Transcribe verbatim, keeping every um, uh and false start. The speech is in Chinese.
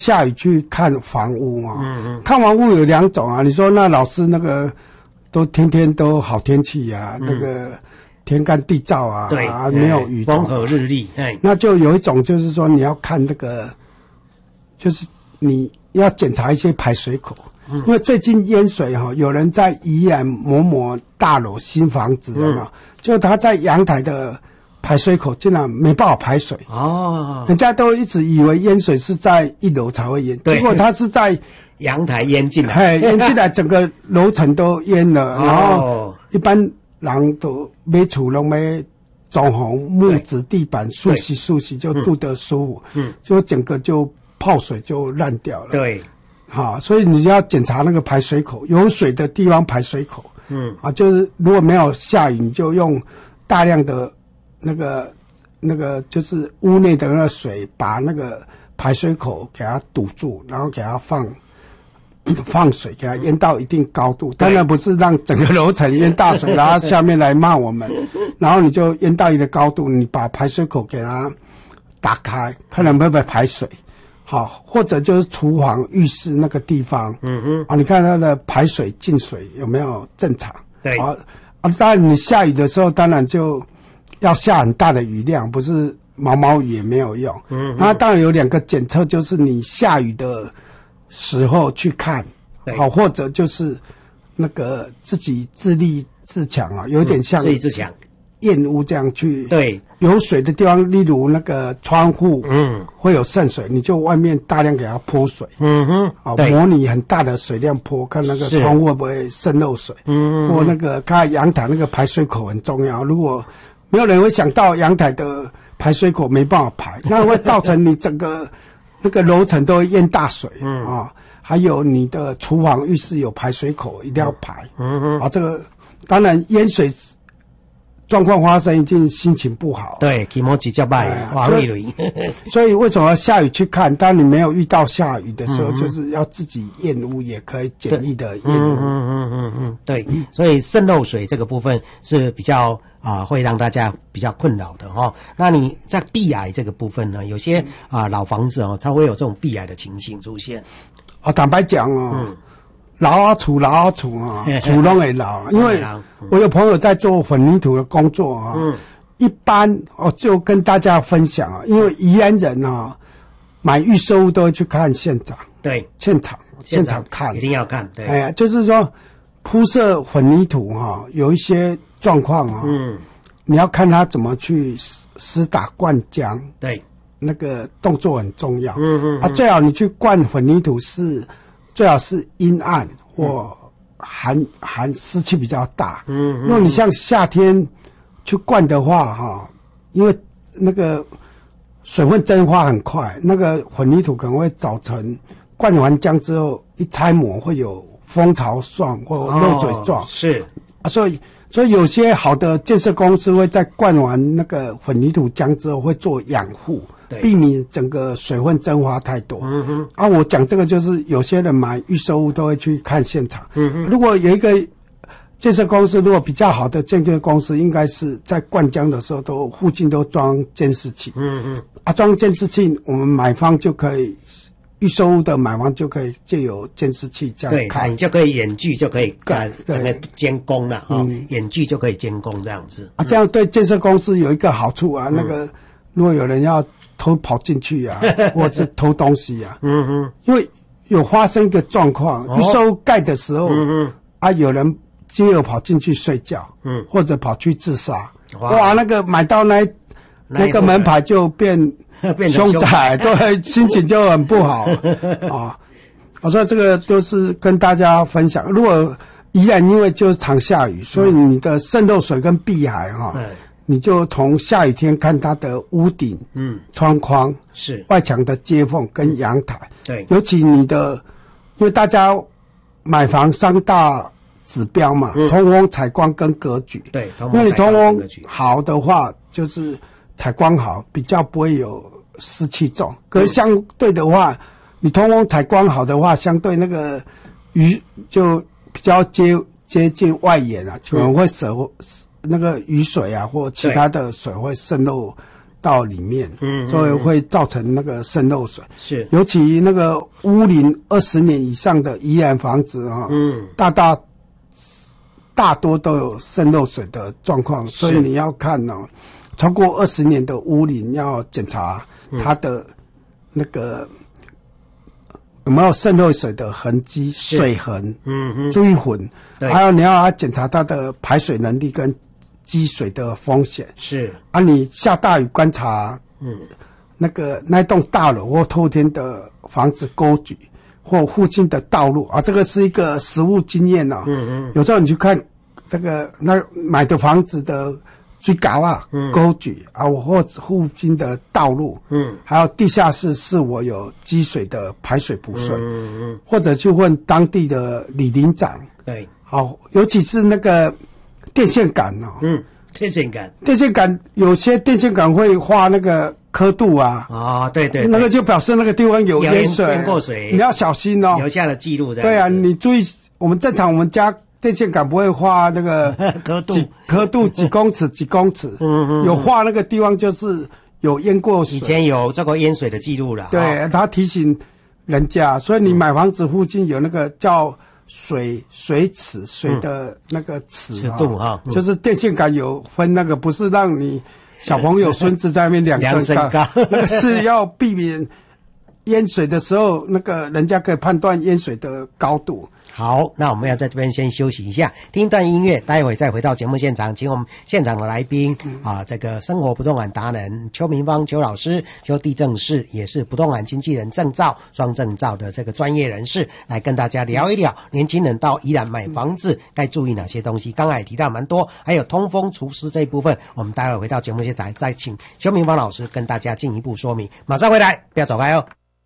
下雨去看房屋啊，嗯嗯，看房屋有两种啊。你说那老师那个都天天都好天气啊，嗯、那个天干地燥啊， 对， 啊没有雨， 风和日丽，哎， 那就有一种就是说你要看那个，就是你要检查一些排水口，嗯、因为最近淹水哈、哦，有人在宜兰某某大楼新房子有没有、嗯、就他在阳台的排水口竟然没办法排水哦，人家都一直以为淹水是在一楼才会淹，结果他是在阳台淹进来， 嘿，淹进来整个楼层都淹了，哦、然后一般人都买厝拢要装潢木质地板，梳洗梳洗就住得舒服，嗯，就整个就泡水就烂掉了， 对， 好，所以你要检查那个排水口，有水的地方排水口，嗯，啊，就是如果没有下雨，你就用大量的。那个那个就是屋内的那个水，把那个排水口给它堵住，然后给它放放水，给它淹到一定高度。当然不是让整个楼层淹大水，然后下面来骂我们。然后你就淹到一个高度，你把排水口给它打开，看能不能排水。好，或者就是厨房、浴室那个地方，嗯嗯，啊，你看它的排水进水有没有正常？ 对， 啊啊，当然你下雨的时候，当然就。要下很大的雨量，不是毛毛雨也没有用。嗯，那当然有两个检测，就是你下雨的时候去看，好，或者就是那个自己自立自强啊，有点像自立自强燕屋这样去。 对， 有水的地方，例如那个窗户，嗯，会有渗水，你就外面大量给它泼水。嗯哼，啊，模拟很大的水量泼，看那个窗户会不会渗漏水。嗯，或那个看阳台那个排水口很重要，如果没有人会想到阳台的排水口没办法排，那会造成你整个那个楼层都会淹大水。嗯啊，还有你的厨房、浴室有排水口，一定要排。嗯嗯啊，这个当然淹水状况发生，一定心情不好。 对，気持ち就坏，哇累累。 所以为什么要下雨去看？当你没有遇到下雨的时候，嗯、就是要自己验屋，也可以简易的验屋。 嗯嗯嗯嗯，对。所以渗漏水这个部分是比较啊、呃，会让大家比较困扰的哈、哦。那你在壁癌这个部分呢，有些啊、呃、老房子哦，它会有这种壁癌的情形出现。 哦，坦白讲哦。嗯老啊厝老啊厝啊，厝拢会老，因为我有朋友在做混凝土的工作啊。嗯，一般哦就跟大家分享啊，因为宜安人啊买预售屋都会去看现场， 对， 现场现场看， 一定要看，对， 哎呀，就是说铺设混凝土哈、啊，有一些状况啊，嗯，你要看他怎么去施打灌浆， 对， 那个动作很重要，嗯嗯啊，最好你去灌混凝土是。最好是阴暗或寒寒湿气比较大。嗯，如果你像夏天去灌的话，哈，因为那个水分蒸发很快，那个混凝土可能会造成灌完浆之后一拆模会有蜂巢状或漏水状。哦、 是啊，所以所以有些好的建设公司会在灌完那个混凝土浆之后会做养护。避免整个水分蒸发太多。嗯哼。啊，我讲这个就是有些人买预售屋都会去看现场。嗯哼。如果有一个建设公司，如果比较好的建设公司，应该是在灌浆的时候都附近都装监视器。嗯嗯。啊，装监视器，我们买方就可以预售屋的买方就可以借由监视器这样看， 对，你就可以远距就可以看整个监工了哈，远距就可以监工这样子。 啊，这样对建设公司有一个好处啊，嗯、那个如果有人要偷跑进去啊，或者是偷东西啊，嗯嗯，因为有发生一个状况，预售盖的时候，嗯嗯，啊，有人接而跑进去睡觉，嗯，或者跑去自杀，哇，哇那个买到那那个门牌就变变凶宅，对，心情就很不好啊。我说这个都是跟大家分享。如果宜兰因为就是常下雨，所以你的渗漏水跟壁海哈。嗯你就从下雨天看它的屋顶、嗯，窗框是外墙的接缝跟阳台， 对， 尤其你的，因为大家买房三大指标嘛，嗯、通风、采光跟格局， 对， 因为你通风好的话，就是采光好，比较不会有湿气重。可是相对的话，你通风采光好的话，相对那个雨就比较接接近外沿啊，可能会舍。那个雨水啊，或其他的水会渗漏到里面， 嗯， 所以会造成那个渗漏水。 是， 尤其那个屋龄二十年以上的宜兰房子啊，嗯，大大大多都有渗漏水的状况，所以你要看哦，超过二十年的屋龄要检查它的那个有没有渗漏水的痕迹、水痕，嗯嗯，注意混，还有你要检查它的排水能力跟积水的风险。是啊，你下大雨观察，嗯，那个那栋大楼或透天的房子沟渠或附近的道路啊，这个是一个实务经验哦。嗯嗯，有时候你去看这个那买的房子的水沟啊、嗯、沟渠啊，或附近的道路，嗯，还有地下室是我有积水的排水补水，嗯嗯，或者去问当地的里邻长。对，好，尤其是那个电线杆哦，嗯， 电线杆， 电线杆有些电线杆会画那个刻度啊， 哦，对 对, 对， 那个就表示那个地方有淹水， 淹过水， 你要小心哦， 留下了记录。 对啊，你注意，我们正常我们家电线杆不会画那个刻度， 几刻度几公尺几公尺，嗯嗯，有画那个地方就是有淹过水， 以前有这个淹水的记录了。 对，他提醒人家，所以你买房子附近有那个叫水水尺，水的那个尺尺度啊， 就是电线杆有分那个，不是让你小朋友孙子在那边量身高，那个是要避免淹水的时候，那个人家可以判断淹水的高度。 好，那我们要在这边先休息一下，听一段音乐，待会再回到节目现场，请我们现场的来宾、嗯、啊，这个生活不动产达人邱明芳邱老师，邱地政士也是不动产经纪人证照双证照的这个专业人士，来跟大家聊一聊年轻人到宜兰买房子该注意哪些东西。刚才也提到蛮多，还有通风除湿这一部分，我们待会回到节目现场再请邱明芳老师跟大家进一步说明。马上回来，不要走开哦。